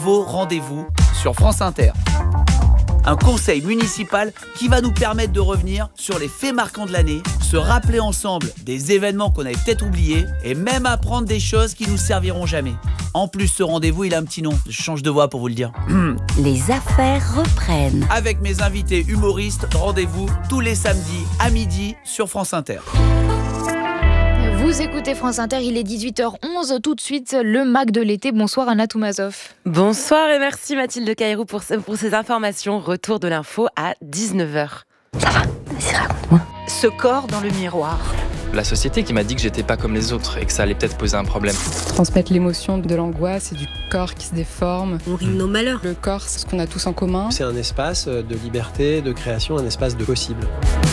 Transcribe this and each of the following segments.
Vos rendez-vous sur France Inter. Un conseil municipal qui va nous permettre de revenir sur les faits marquants de l'année, se rappeler ensemble des événements qu'on avait peut-être oubliés et même apprendre des choses qui nous serviront jamais. En plus, ce rendez-vous, il a un petit nom. Je change de voix pour vous le dire. Les affaires reprennent. Avec mes invités humoristes, rendez-vous tous les samedis à midi sur France Inter. Vous écoutez France Inter, il est 18h11. Tout de suite, le Mac de l'été. Bonsoir Anna Toumazov. Bonsoir et merci Mathilde Caïrou pour ces informations. Retour de l'info à 19h. Ça va, vas-y, raconte-moi. Ce corps dans le miroir. La société qui m'a dit que j'étais pas comme les autres et que ça allait peut-être poser un problème. Transmettre l'émotion de l'angoisse et du corps qui se déforme. On rime nos malheurs. Le corps, c'est ce qu'on a tous en commun. C'est un espace de liberté, de création, un espace de possible.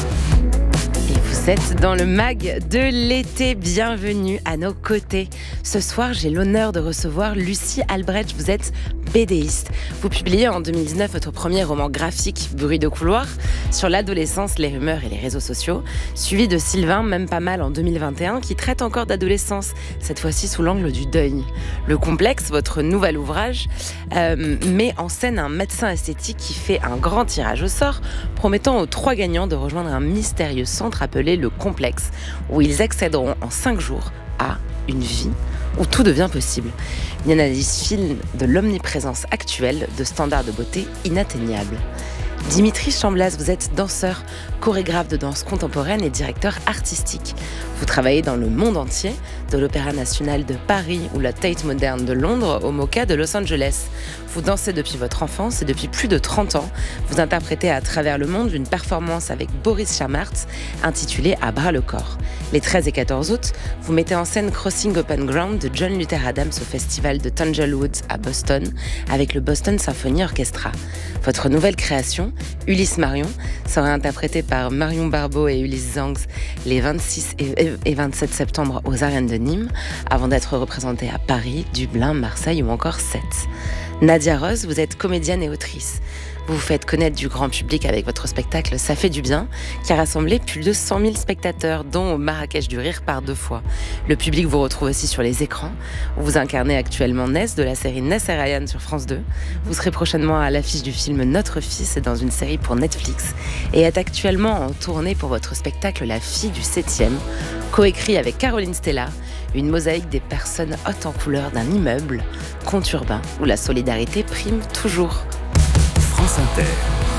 Vous êtes dans le mag de l'été, bienvenue à nos côtés. Ce soir, j'ai l'honneur de recevoir Lucie Albrecht, vous êtes BDiste. Vous publiez en 2019 votre premier roman graphique, Bruit de couloir, sur l'adolescence, les rumeurs et les réseaux sociaux, suivi de Sylvain, même pas mal en 2021, qui traite encore d'adolescence, cette fois-ci sous l'angle du deuil. Le complexe, votre nouvel ouvrage, met en scène un médecin esthétique qui fait un grand tirage au sort, promettant aux 3 gagnants de rejoindre un mystérieux centre appelé le complexe, où ils accéderont en 5 jours à une vie où tout devient possible. Une analyse fine de l'omniprésence actuelle de standards de beauté inatteignables. Dimitri Chamblas, vous êtes danseur, chorégraphe de danse contemporaine et directeur artistique. Vous travaillez dans le monde entier, de l'Opéra National de Paris ou la Tate Moderne de Londres au MoCA de Los Angeles. Vous dansez depuis votre enfance et depuis plus de 30 ans, vous interprétez à travers le monde une performance avec Boris Chamartz intitulée À bras le corps. Les 13 et 14 août, vous mettez en scène Crossing Open Ground de John Luther Adams au festival de Tanglewood à Boston avec le Boston Symphony Orchestra. Votre nouvelle création, Ulysse Marion, sera interprétée par Marion Barbeau et Ulysse Zangs les 26 et 27 septembre aux arènes de Nîmes, avant d'être représentée à Paris, Dublin, Marseille ou encore Sète. Nadia Rose, vous êtes comédienne et autrice. Vous vous faites connaître du grand public avec votre spectacle Ça fait du bien, qui a rassemblé plus de 100 000 spectateurs, dont au Marrakech du Rire par 2 fois. Le public vous retrouve aussi sur les écrans, où vous incarnez actuellement Ness de la série Ness et Ryan sur France 2. Vous serez prochainement à l'affiche du film Notre Fils et dans une série pour Netflix, et êtes actuellement en tournée pour votre spectacle La Fille du 7e, coécrit avec Caroline Stella, une mosaïque des personnes hautes en couleur d'un immeuble, conte urbain, où la solidarité prime toujours. France Inter.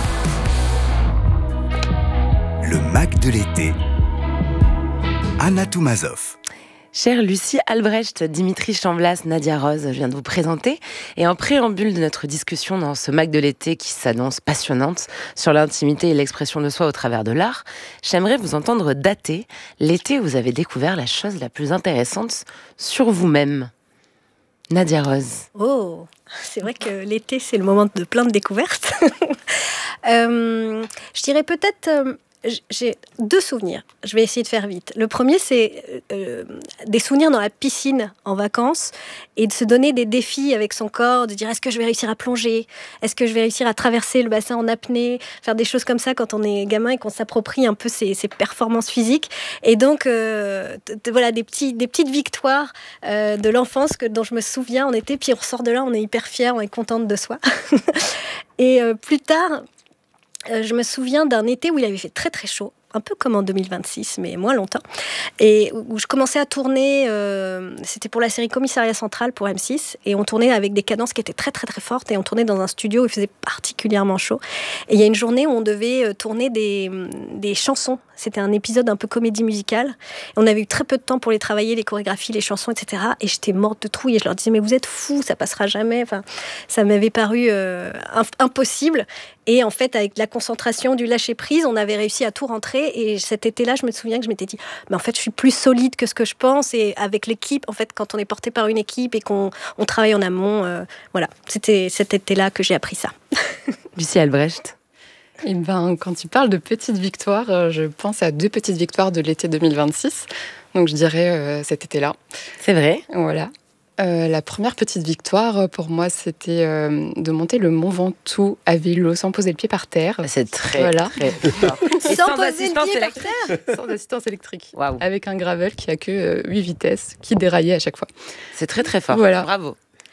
Le Mac de l'été. Anna Toumazov. Chère Lucie Albrecht, Dimitri Chamblas, Nadia Rose, je viens de vous présenter. Et en préambule de notre discussion dans ce Mac de l'été qui s'annonce passionnante sur l'intimité et l'expression de soi au travers de l'art, j'aimerais vous entendre dater l'été où vous avez découvert la chose la plus intéressante sur vous-même. Nadia Rose. Oh, c'est vrai que l'été, c'est le moment de plein de découvertes. Je dirais peut-être... j'ai 2 souvenirs. Je vais essayer de faire vite. Le premier, c'est des souvenirs dans la piscine en vacances et de se donner des défis avec son corps, de dire est-ce que je vais réussir à plonger ? Est-ce que je vais réussir à traverser le bassin en apnée ? Faire des choses comme ça quand on est gamin et qu'on s'approprie un peu ses performances physiques. Et donc, voilà, des petites victoires de l'enfance dont je me souviens en été. Puis on ressort de là, on est hyper fiers, on est contente de soi. Et plus tard... je me souviens d'un été où il avait fait très très chaud, un peu comme en 2026, mais moins longtemps, et où je commençais à tourner, c'était pour la série Commissariat Central pour M6, et on tournait avec des cadences qui étaient très très très fortes, et on tournait dans un studio où il faisait particulièrement chaud. Et il y a une journée où on devait tourner des chansons. C'était un épisode un peu comédie musicale. On avait eu très peu de temps pour les travailler, les chorégraphies, les chansons, etc. Et j'étais morte de trouille. Et je leur disais, mais vous êtes fous, ça passera jamais. Enfin, ça m'avait paru impossible. Et en fait, avec la concentration, du lâcher-prise, on avait réussi à tout rentrer. Et cet été-là, je me souviens que je m'étais dit, mais en fait, je suis plus solide que ce que je pense. Et avec l'équipe, en fait, quand on est porté par une équipe et qu'on travaille en amont, voilà. C'était cet été-là que j'ai appris ça. Lucie Albrecht. Et quand tu parles de petites victoires, je pense à 2 petites victoires de l'été 2026. Donc je dirais cet été-là. C'est vrai. Voilà. La première petite victoire pour moi, c'était de monter le Mont Ventoux à vélo sans poser le pied par terre. C'est très, voilà. très fort. Sans poser le pied par terre. Sans assistance électrique. Waouh. Avec un gravel qui a que 8 vitesses, qui déraillait à chaque fois. C'est très très fort. Voilà. Bravo.